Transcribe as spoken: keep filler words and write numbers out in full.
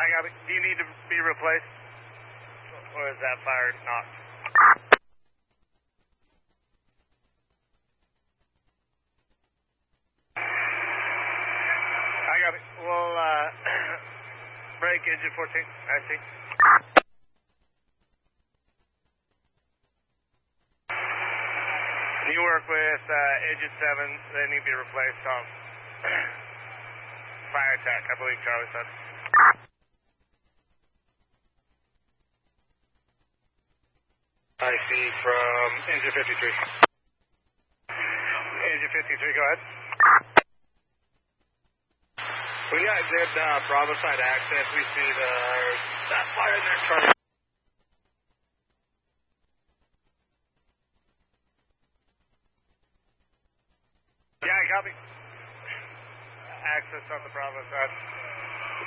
got it. Do you need to be replaced? Or is that fire knocked? I got it. We'll uh, break engine fourteen. I see. You work with uh, engine seven. They need to be replaced on fire attack, I believe Charlie said. I see from engine fifty-three. Engine fifty-three, go ahead. We got good uh, Bravo side access. We see the that fire in there, Charlie. Yeah, I copy. Access on the Bravo side.